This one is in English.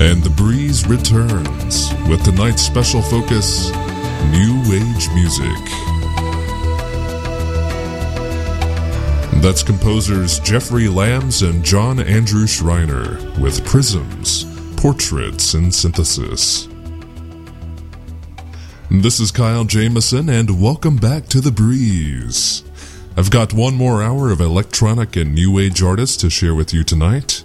And The Breeze returns with tonight's special focus, New Age music. That's composers Jeffrey Lambs and John Andrew Schreiner with Prisms, Portraits and Synthesis. This is Kyle Jameson, and welcome back to The Breeze. I've got one more hour of electronic and new age artists to share with you tonight.